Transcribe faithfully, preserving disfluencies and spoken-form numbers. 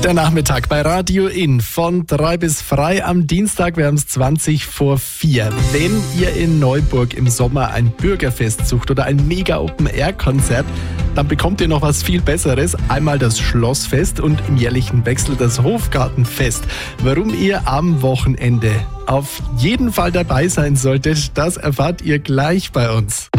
Der Nachmittag bei Radio In von drei bis frei am Dienstag. Wir haben es zwanzig vor vier. Wenn ihr in Neuburg im Sommer ein Bürgerfest sucht oder ein Mega-Open-Air-Konzert, dann bekommt ihr noch was viel Besseres. Einmal das Schlossfest und im jährlichen Wechsel das Hofgartenfest. Warum ihr am Wochenende auf jeden Fall dabei sein solltet, das erfahrt ihr gleich bei uns.